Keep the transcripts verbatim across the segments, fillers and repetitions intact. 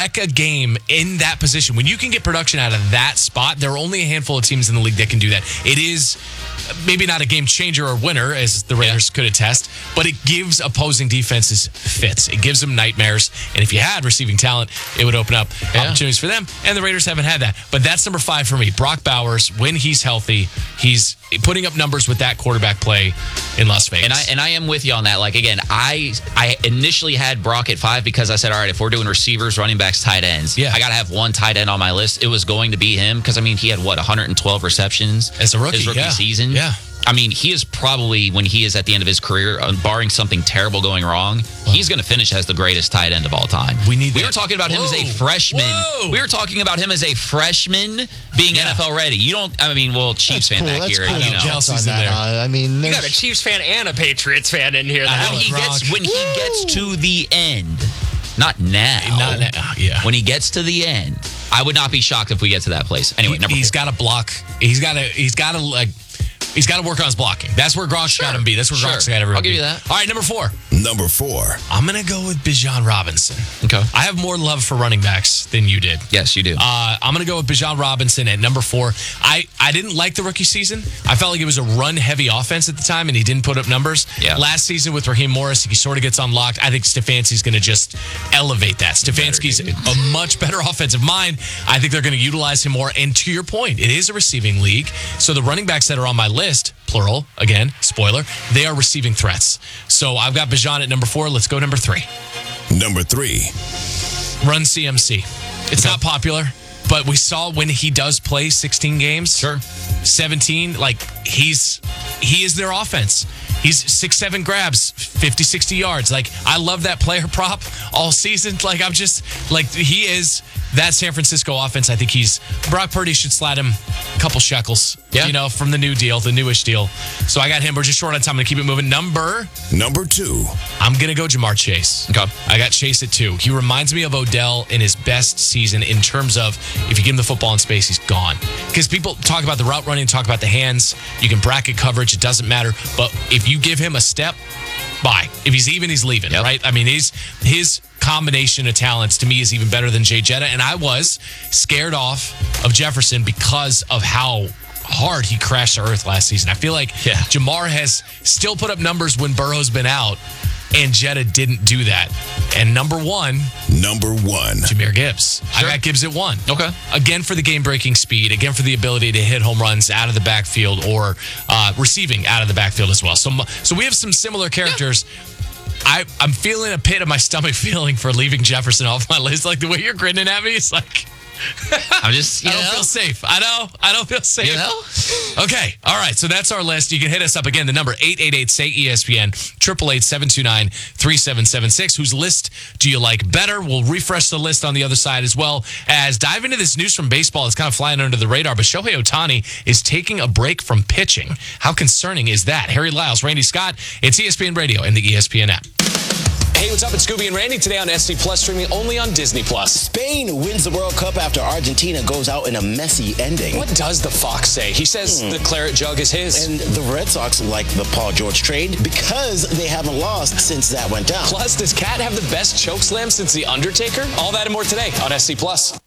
wreck a game in that position, when you can get production out of that spot, there are only a handful of teams in the league that can do that. It is maybe not a game changer or winner, as the Raiders yeah. could attest, but it gives opposing defenses fits. It gives them nightmares. And if you had receiving talent, it would open up yeah. opportunities for them. And the Raiders haven't had that. But that's number five for me. Brock Bowers, when he's healthy, he's putting up numbers with that quarterback play in Las Vegas. And I and I am with you on that. Like, again, I I initially had Brock at five because I said, all right, if we're doing receivers, running backs, tight ends, yeah. I got to have one tight end on my list. It was going to be him because, I mean, he had, what, one hundred twelve receptions as a rookie, his rookie yeah. season. Yeah. I mean, he is probably, when he is at the end of his career, uh, barring something terrible going wrong, wow. he's going to finish as the greatest tight end of all time. We need. We that. were talking about Whoa. him as a freshman. Whoa. We were talking about him as a freshman being yeah. N F L ready. You don't. I mean, well, Chiefs That's fan cool. back That's here. Cool. You know, Chelsea's in there. Uh, I mean, you got a Chiefs fan and a Patriots fan in here. Uh, when he Rock. gets when Woo. he gets to the end, not now. Not now. Uh, yeah. When he gets to the end, I would not be shocked if we get to that place. Anyway, he, number he's four. got to block. He's got to. He's got to like. He's got to work on his blocking. That's where Gronk's Sure. got to be. That's where Sure. Gronk's got to be. I'll give you that. All right, number four. Number four. I'm going to go with Bijan Robinson. Okay. I have more love for running backs than you did. Yes, you do. Uh, I'm going to go with Bijan Robinson at number four. I, I didn't like the rookie season. I felt like it was a run-heavy offense at the time, and he didn't put up numbers. Yeah. Last season with Raheem Morris, he sort of gets unlocked. I think Stefanski's going to just elevate that. Stefanski's a much better offensive mind. I think they're going to utilize him more. And to your point, it is a receiving league. So the running backs that are on my list, plural, again, spoiler, they are receiving threats. So I've got Bijan at number four. Let's go number three. Number three. Run C M C. It's okay. Not popular, but we saw when he does play sixteen games, sure, seventeen, like he's he is their offense. He's six, seven grabs, fifty, sixty yards. Like, I love that player prop all season. Like, I'm just, like, he is that San Francisco offense. I think he's, Brock Purdy should slide him a couple shekels, yeah. you know, from the new deal, the newish deal. So I got him. We're just short on time. I'm going to keep it moving. Number. Number two. I'm going to go Jamar Chase. Okay. I got Chase at two. He reminds me of Odell in his best season in terms of if you give him the football in space, he's gone. Because people talk about the route running, talk about the hands. You can bracket coverage. It doesn't matter. But if you give him a step, bye. If he's even, he's leaving, yep. right? I mean, he's, his combination of talents to me is even better than Jay Jetta. And I was scared off of Jefferson because of how hard he crashed to earth last season. I feel like yeah. Jamar has still put up numbers when Burrow's been out, and Jetta didn't do that. And number one. Number one. Jahmyr Gibbs. Sure. I got Gibbs at one. Okay. Again, for the game-breaking speed. Again, for the ability to hit home runs out of the backfield or uh, receiving out of the backfield as well. So, so we have some similar characters. Yeah. I, I'm feeling a pit of my stomach feeling for leaving Jefferson off my list. Like, the way you're grinning at me, it's like... I'm just, you I don't know. feel safe. I know. I don't feel safe. You know? Okay. All right. So that's our list. You can hit us up again. The number eight eight eight, S A Y, E S P N, eight eight eight, seven two nine, three seven seven six. Whose list do you like better? We'll refresh the list on the other side as well as dive into this news from baseball. It's kind of flying under the radar, but Shohei Ohtani is taking a break from pitching. How concerning is that? Harry Lyles, Randy Scott. It's E S P N Radio and the E S P N app. Hey, what's up? It's Scooby and Randy today on S D Plus, streaming only on Disney Plus. Spain wins the World Cup after Argentina goes out in a messy ending. What does the Fox say? He says hmm. the claret jug is his. And the Red Sox like the Paul George trade because they haven't lost since that went down. Plus, does Cat have the best chokeslam since The Undertaker? All that and more today on S D Plus.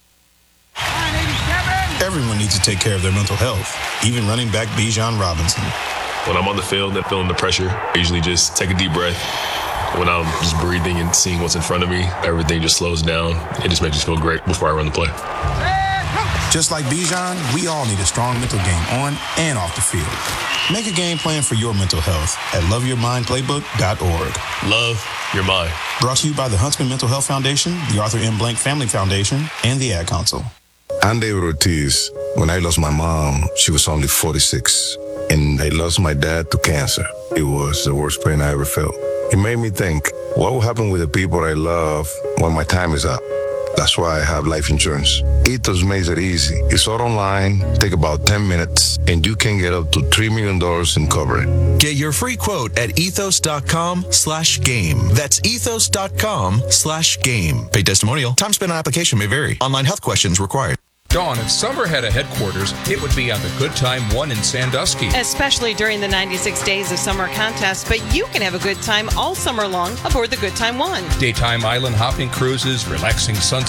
Everyone needs to take care of their mental health, even running back Bijan Robinson. When I'm on the field and feeling the pressure, I usually just take a deep breath. When I'm just breathing and seeing what's in front of me, everything just slows down. It just makes me feel great before I run the play. Just like Bijan, we all need a strong mental game on and off the field. Make a game plan for your mental health at love your mind playbook dot org. Love your mind. Brought to you by the Huntsman Mental Health Foundation, the Arthur M. Blank Family Foundation, and the Ad Council. I'm David Ortiz. When I lost my mom, she was only forty-six. And I lost my dad to cancer. It was the worst pain I ever felt. It made me think, what will happen with the people I love when my time is up? That's why I have life insurance. Ethos makes it easy. It's all online, take about ten minutes, and you can get up to three million dollars in coverage. Get your free quote at ethos.com slash game. That's ethos.com slash game. Paid testimonial. Time spent on application may vary. Online health questions required. Dawn, if summer had a headquarters, it would be on the Good Time One in Sandusky. Especially during the ninety-six days of summer contest, but you can have a good time all summer long aboard the Good Time One. Daytime island hopping cruises, relaxing sunset